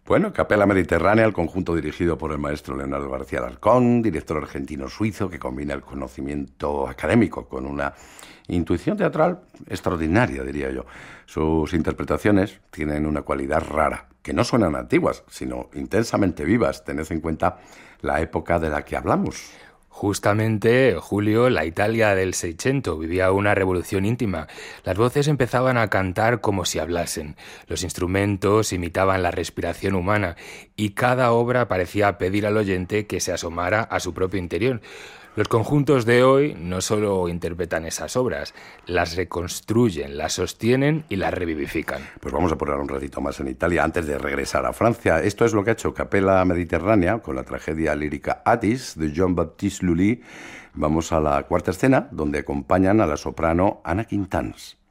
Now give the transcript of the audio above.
Bueno, Capella Mediterránea, el conjunto dirigido por el maestro Leonardo García Alarcón, director argentino-suizo que combina el conocimiento académico con una intuición teatral extraordinaria, diría yo. Sus interpretaciones tienen una cualidad rara, que no suenan antiguas, sino intensamente vivas. Tened en cuenta la época de la que hablamos. Justamente, Julio, la Italia del Seicento vivía una revolución íntima. Las voces empezaban a cantar como si hablasen. Los instrumentos imitaban la respiración humana y cada obra parecía pedir al oyente que se asomara a su propio interior. Los conjuntos de hoy no solo interpretan esas obras, las reconstruyen, las sostienen y las revivifican. Pues vamos a poner un ratito más en Italia antes de regresar a Francia. Esto es lo que ha hecho Capella Mediterránea con la tragedia lírica Attis de Jean-Baptiste Lully. Vamos a la cuarta escena, donde acompañan a la soprano Anna Quintans.